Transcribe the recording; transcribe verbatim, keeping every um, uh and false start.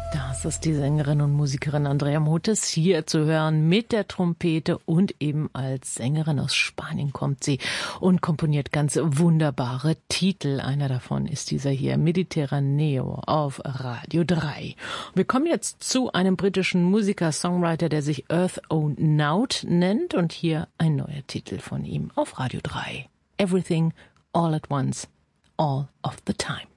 Das ist die Sängerin und Musikerin Andrea Motes, hier zu hören mit der Trompete, und eben als Sängerin aus Spanien kommt sie und komponiert ganz wunderbare Titel. Einer davon ist dieser hier, Mediterraneo, auf Radio drei. Wir kommen jetzt zu einem britischen Musiker, Songwriter, der sich Earth O'Nowd nennt, und hier ein neuer Titel von ihm auf Radio drei. Everything, All at Once, All of the Time.